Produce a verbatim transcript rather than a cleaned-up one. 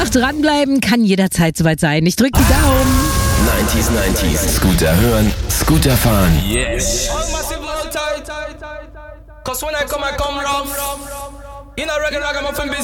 Einfach dranbleiben, kann jederzeit soweit sein. Ich drück die Daumen. neunziger, neunziger. Scooter hören, Scooter fahren. Yes. Cause when I come, I come rough. In a regular ragamuffin business.